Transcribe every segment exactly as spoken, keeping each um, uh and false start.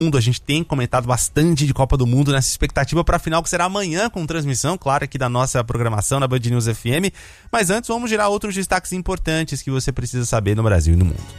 mundo. A gente tem comentado bastante de Copa do Mundo nessa expectativa para a final, que será amanhã, com transmissão, claro, aqui da nossa programação na Band News F M. Mas antes, vamos girar outros destaques importantes que você precisa saber no Brasil e no mundo.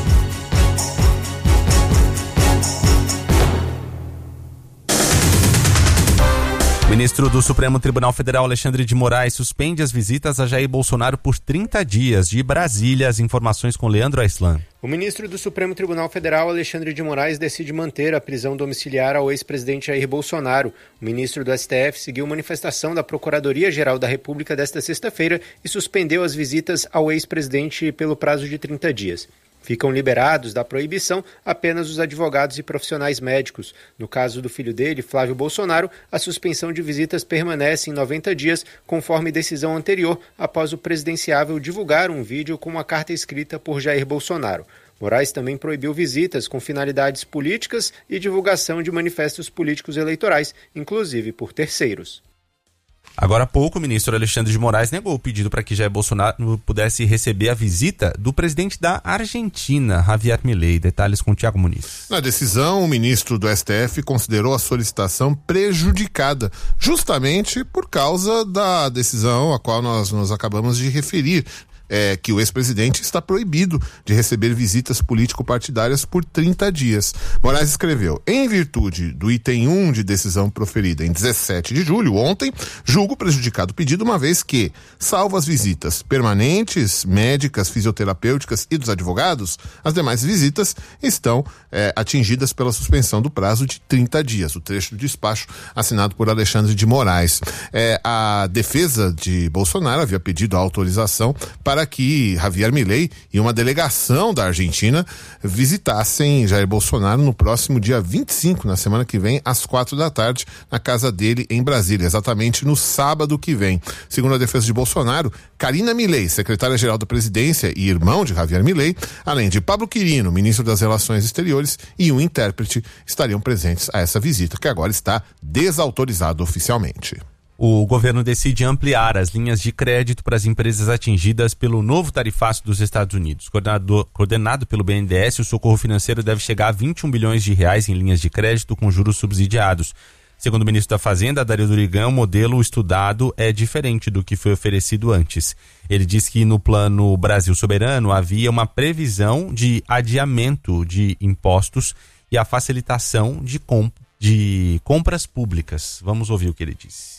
O ministro do Supremo Tribunal Federal, Alexandre de Moraes, suspende as visitas a Jair Bolsonaro por trinta dias. De Brasília, as informações com Leandro Aislan. O ministro do Supremo Tribunal Federal, Alexandre de Moraes, decide manter a prisão domiciliar ao ex-presidente Jair Bolsonaro. O ministro do S T F seguiu manifestação da Procuradoria-Geral da República desta sexta-feira e suspendeu as visitas ao ex-presidente pelo prazo de trinta dias. Ficam liberados da proibição apenas os advogados e profissionais médicos. No caso do filho dele, Flávio Bolsonaro, a suspensão de visitas permanece em noventa dias, conforme decisão anterior, após o presidenciável divulgar um vídeo com uma carta escrita por Jair Bolsonaro. Moraes também proibiu visitas com finalidades políticas e divulgação de manifestos políticos eleitorais, inclusive por terceiros. Agora há pouco, o ministro Alexandre de Moraes negou o pedido para que Jair Bolsonaro pudesse receber a visita do presidente da Argentina, Javier Milei. Detalhes com Tiago Muniz. Na decisão, o ministro do S T F considerou a solicitação prejudicada, justamente por causa da decisão a qual nós nos acabamos de referir. É que o ex-presidente está proibido de receber visitas político-partidárias por trinta dias. Moraes escreveu: em virtude do item um de decisão proferida em dezessete de julho, ontem, julgo prejudicado o pedido, uma vez que, salvo as visitas permanentes, médicas, fisioterapêuticas e dos advogados, as demais visitas estão é, atingidas pela suspensão do prazo de trinta dias. O trecho do despacho assinado por Alexandre de Moraes. É, a defesa de Bolsonaro havia pedido a autorização para para que Javier Milei e uma delegação da Argentina visitassem Jair Bolsonaro no próximo dia vinte e cinco, na semana que vem, às quatro da tarde, na casa dele em Brasília, exatamente no sábado que vem. Segundo a defesa de Bolsonaro, Karina Milei, secretária-geral da Presidência e irmão de Javier Milei, além de Pablo Quirino, ministro das Relações Exteriores, e um intérprete, estariam presentes a essa visita, que agora está desautorizada oficialmente. O governo decide ampliar as linhas de crédito para as empresas atingidas pelo novo tarifaço dos Estados Unidos. Coordenado, coordenado pelo B N D E S, o socorro financeiro deve chegar a vinte e um bilhões de reais em linhas de crédito com juros subsidiados. Segundo o ministro da Fazenda, Dario Durigan, o modelo estudado é diferente do que foi oferecido antes. Ele diz que no Plano Brasil Soberano havia uma previsão de adiamento de impostos e a facilitação de, comp- de compras públicas. Vamos ouvir o que ele disse.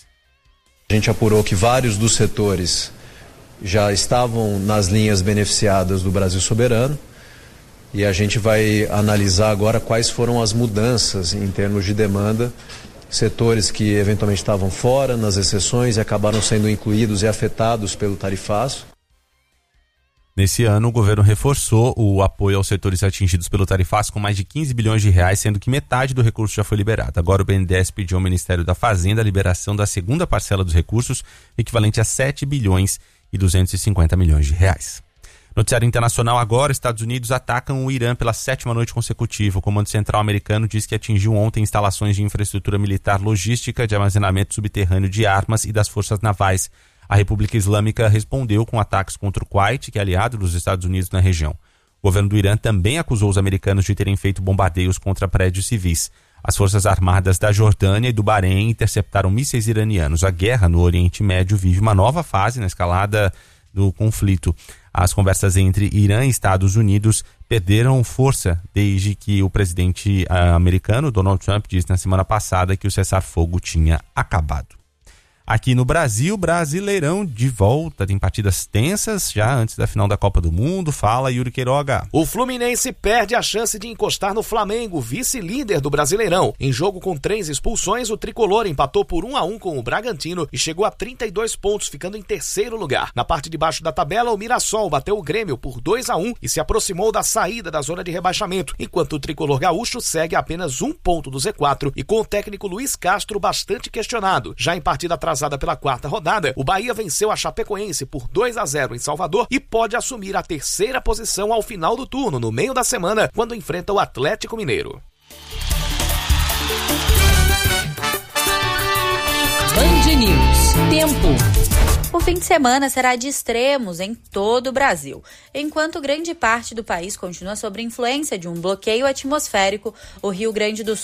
A gente apurou que vários dos setores já estavam nas linhas beneficiadas do Brasil Soberano e a gente vai analisar agora quais foram as mudanças em termos de demanda, setores que eventualmente estavam fora nas exceções e acabaram sendo incluídos e afetados pelo tarifaço. Nesse ano, o governo reforçou o apoio aos setores atingidos pelo tarifaço com mais de quinze bilhões de reais, sendo que metade do recurso já foi liberado. Agora o B N D E S pediu ao Ministério da Fazenda a liberação da segunda parcela dos recursos, equivalente a sete bilhões e duzentos e cinquenta milhões de reais. Noticiário internacional agora, Estados Unidos atacam o Irã pela sétima noite consecutiva. O Comando Central americano diz que atingiu ontem instalações de infraestrutura militar logística, de armazenamento subterrâneo de armas e das forças navais. A República Islâmica respondeu com ataques contra o Kuwait, que é aliado dos Estados Unidos na região. O governo do Irã também acusou os americanos de terem feito bombardeios contra prédios civis. As forças armadas da Jordânia e do Bahrein interceptaram mísseis iranianos. A guerra no Oriente Médio vive uma nova fase na escalada do conflito. As conversas entre Irã e Estados Unidos perderam força desde que o presidente americano, Donald Trump, disse na semana passada que o cessar-fogo tinha acabado. Aqui no Brasil, Brasileirão de volta, tem partidas tensas já antes da final da Copa do Mundo. Fala, Yuri Queiroga. O Fluminense perde a chance de encostar no Flamengo, vice-líder do Brasileirão. Em jogo com três expulsões, o tricolor empatou por um a um com o Bragantino e chegou a trinta e dois pontos, ficando em terceiro lugar. Na parte de baixo da tabela, o Mirassol bateu o Grêmio por dois a um e se aproximou da saída da zona de rebaixamento, enquanto o tricolor gaúcho segue a apenas um ponto do Z quatro e com o técnico Luiz Castro bastante questionado. Já em partida atrasada pela quarta rodada, o Bahia venceu a Chapecoense por dois a zero em Salvador e pode assumir a terceira posição ao final do turno, no meio da semana, quando enfrenta o Atlético Mineiro. Band News. Tempo. O fim de semana será de extremos em todo o Brasil. Enquanto grande parte do país continua sob influência de um bloqueio atmosférico, o Rio Grande do